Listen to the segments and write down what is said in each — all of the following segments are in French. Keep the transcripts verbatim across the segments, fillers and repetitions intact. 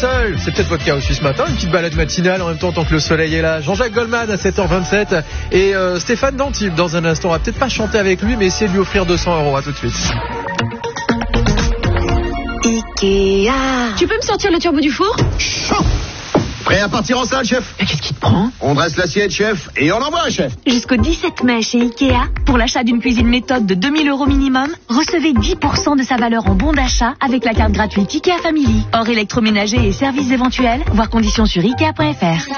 seul. C'est peut-être votre cas aussi ce matin, une petite balade matinale en même temps tant que le soleil est là. Jean-Jacques Goldman à sept heures vingt-sept et euh, Stéphane D'Antibes dans un instant. On va peut-être pas chanter avec lui, mais essayer de lui offrir deux cents euros. À tout de suite. Ikea. Tu peux me sortir le turbo du four? Chaud. Prêt à partir en salle, chef? Mais qu'est-ce qui te prend? On dresse l'assiette, chef, et on envoie, chef. Jusqu'au dix-sept mai chez Ikea, pour l'achat d'une cuisine méthode de deux mille euros minimum, recevez dix pour cent de sa valeur en bon d'achat avec la carte gratuite Ikea Family. Hors électroménager et services éventuels, voir conditions sur ikea point f r.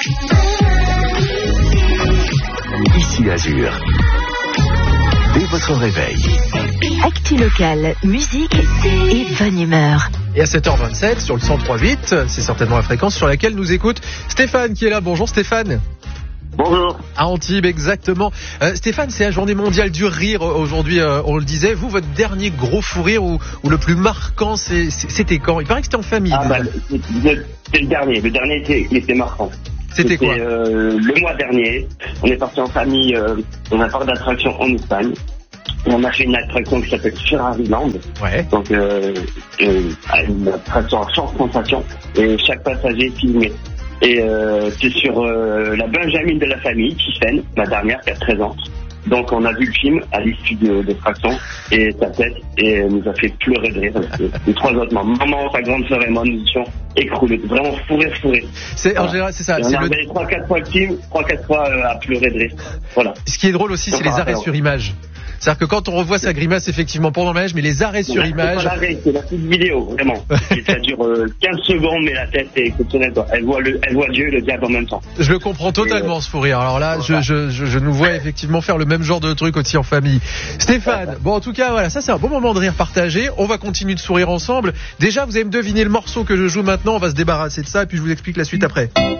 Ici Azur. Dès votre réveil. Actu local, musique et bonne humeur. Et à sept heures vingt-sept sur le cent trois virgule huit, c'est certainement la fréquence sur laquelle nous écoute Stéphane qui est là. Bonjour Stéphane. Bonjour. À Antibes, exactement. Euh, Stéphane, c'est la journée mondiale du rire aujourd'hui, euh, on le disait. Vous, votre dernier gros fou rire ou, ou le plus marquant, c'est, c'était quand? Il paraît que c'était en famille. Ah bah, c'est le dernier. Le dernier était, il était marquant. C'était, c'était quoi euh, Le mois dernier, on est parti en famille euh, dans un parc d'attractions en Espagne. Et on a fait une attraction qui s'appelle Ferrari Land. Ouais. Donc, euh, euh, une attraction à forte sensation. Et chaque passager filmé. Et euh, c'est sur euh, la Benjamine de la famille, Tiffen, ma dernière, qui a treize ans. Donc on a vu le film à l'issue de l'attraction et sa tête et elle nous a fait pleurer de rire. Les trois autres, ma maman, sa grande sœur et moi, nous étions écroulés, vraiment fourré, fourré. C'est voilà. En général, c'est ça. Et c'est on a le... regardé trois, quatre fois le film, trois, quatre fois euh, à pleurer de rire. Voilà. Ce qui est drôle aussi, c'est les arrêts sur image. C'est-à-dire que quand on revoit sa grimace, effectivement, pendant l'image, mais les arrêts sur image. C'est pas l'arrêt, c'est la petite vidéo, vraiment. Et ça dure euh, quinze secondes, mais la tête est exceptionnelle, quoi. Elle voit le, elle voit Dieu et le diable en même temps. Je le comprends totalement, ce fou rire. Alors là, je, je, je, je nous vois effectivement faire le même genre de truc aussi en famille. Stéphane, bon, en tout cas, voilà, ça c'est un bon moment de rire partagé. On va continuer de sourire ensemble. Déjà, vous allez me deviner le morceau que je joue maintenant. On va se débarrasser de ça et puis je vous explique la suite après.